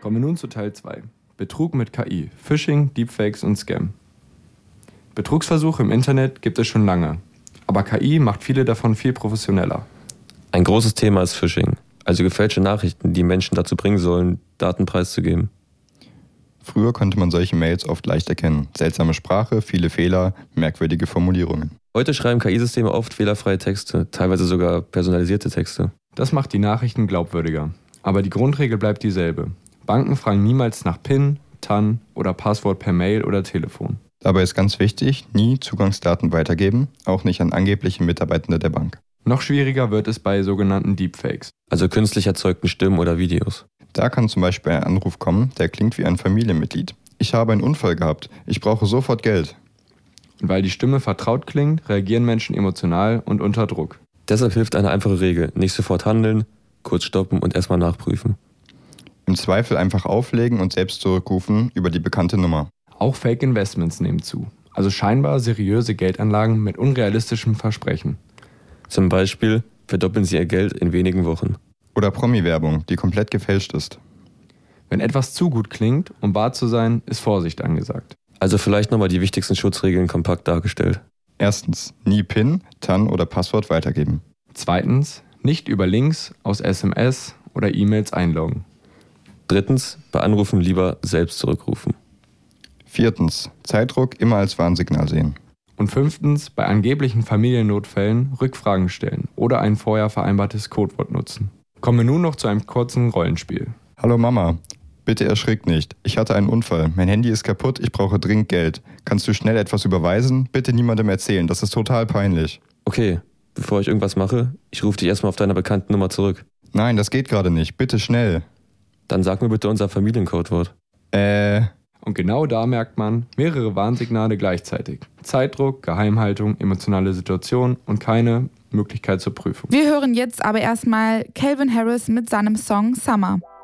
Kommen wir nun zu Teil 2. Betrug mit KI, Phishing, Deepfakes und Scam. Betrugsversuche im Internet gibt es schon lange, aber KI macht viele davon viel professioneller. Ein großes Thema ist Phishing, also gefälschte Nachrichten, die Menschen dazu bringen sollen, Daten preiszugeben. Früher konnte man solche Mails oft leicht erkennen. Seltsame Sprache, viele Fehler, merkwürdige Formulierungen. Heute schreiben KI-Systeme oft fehlerfreie Texte, teilweise sogar personalisierte Texte. Das macht die Nachrichten glaubwürdiger. Aber die Grundregel bleibt dieselbe. Banken fragen niemals nach PIN, TAN oder Passwort per Mail oder Telefon. Dabei ist ganz wichtig, nie Zugangsdaten weitergeben, auch nicht an angebliche Mitarbeitende der Bank. Noch schwieriger wird es bei sogenannten Deepfakes. Also künstlich erzeugten Stimmen oder Videos. Da kann zum Beispiel ein Anruf kommen, der klingt wie ein Familienmitglied. Ich habe einen Unfall gehabt, ich brauche sofort Geld. Und weil die Stimme vertraut klingt, reagieren Menschen emotional und unter Druck. Deshalb hilft eine einfache Regel: nicht sofort handeln, kurz stoppen und erstmal nachprüfen. Im Zweifel einfach auflegen und selbst zurückrufen über die bekannte Nummer. Auch Fake Investments nehmen zu, also scheinbar seriöse Geldanlagen mit unrealistischem Versprechen. Zum Beispiel verdoppeln Sie Ihr Geld in wenigen Wochen. Oder Promi-Werbung, die komplett gefälscht ist. Wenn etwas zu gut klingt, um wahr zu sein, ist Vorsicht angesagt. Also vielleicht nochmal die wichtigsten Schutzregeln kompakt dargestellt. Erstens, nie PIN, TAN oder Passwort weitergeben. Zweitens, nicht über Links aus SMS oder E-Mails einloggen. Drittens, bei Anrufen lieber selbst zurückrufen. Viertens, Zeitdruck immer als Warnsignal sehen. Und fünftens, bei angeblichen Familiennotfällen Rückfragen stellen oder ein vorher vereinbartes Codewort nutzen. Kommen wir nun noch zu einem kurzen Rollenspiel. Hallo Mama, bitte erschrick nicht. Ich hatte einen Unfall. Mein Handy ist kaputt, ich brauche dringend Geld. Kannst du schnell etwas überweisen? Bitte niemandem erzählen, das ist total peinlich. Okay, bevor ich irgendwas mache, ich rufe dich erstmal auf deiner bekannten Nummer zurück. Nein, das geht gerade nicht. Bitte schnell. Dann sag mir bitte unser Familiencodewort. Und genau da merkt man mehrere Warnsignale gleichzeitig. Zeitdruck, Geheimhaltung, emotionale Situation und keine Möglichkeit zur Prüfung. Wir hören jetzt aber erstmal Calvin Harris mit seinem Song Summer.